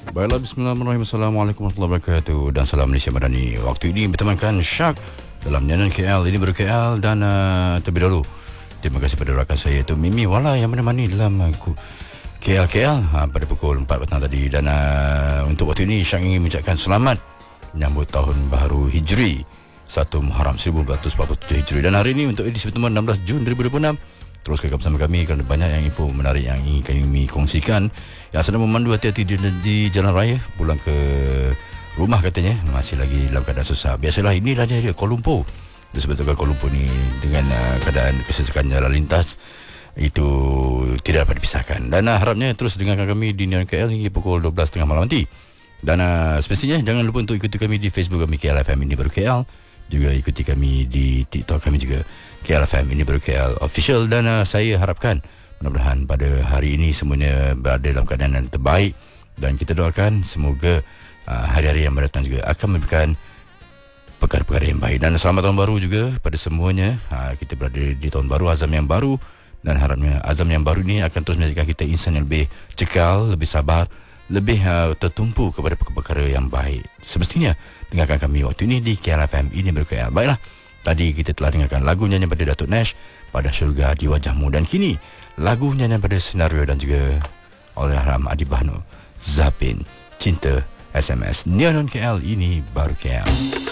Baiklah, bismillahirrahmanirrahim. Assalamualaikum warahmatullahi wabarakatuh. Dan salam Malaysia Madani. Waktu ini bertemankan Syak dalam Nyanan KL. Ini baru KL. Dan terlebih dahulu, terima kasih pada rakan saya itu Mimi Wala yang menemani dalam KL pada pukul 4 petang tadi. Dan untuk waktu ini Syak ingin mengucapkan selamat menyambut tahun baru Hijri 1 Muharram 1447 Hijri. Dan hari ini untuk edisi pertemuan 16 Jun 2026, terus kekal bersama kami kerana banyak yang info menarik yang ingin kami kongsikan. Yang sedang memandu hati-hati di jalan raya pulang ke rumah katanya masih lagi dalam keadaan susah. Biasalah, inilah dia Kuala Lumpur. Disebabkan Kuala Lumpur ni dengan keadaan kesesakan jalan lintas itu tidak dapat dipisahkan. Dan harapnya terus dengarkan kami di Nyanan KL hingga pukul 12.30 malam nanti. Dan semestinya jangan lupa untuk ikuti kami di Facebook kami KLFM Ini Baru KL. Juga ikuti kami di TikTok kami juga KLFM Ini Baru KL Official. Dan saya harapkan mudah-mudahan pada hari ini semuanya berada dalam keadaan yang terbaik. Dan kita doakan semoga hari-hari yang mendatang juga akan memberikan perkara-perkara yang baik. Dan selamat tahun baru juga pada semuanya. Kita berada di tahun baru, azam yang baru. Dan harapnya azam yang baru ini akan terus menjadikan kita insan yang lebih cekal, lebih sabar, lebih tertumpu kepada perkara yang baik. Semestinya dengarkan kami waktu ini di KLFM Ini Baru KL. Baiklah, tadi kita telah dengarkan lagu nyanyian pada Datuk Nash, Pada Syurga di Wajahmu. Dan kini lagu nyanyian pada senario dan juga oleh Ram Adi Bahno, Zapin, Cinta SMS. Nyanan KL Ini Baru KL.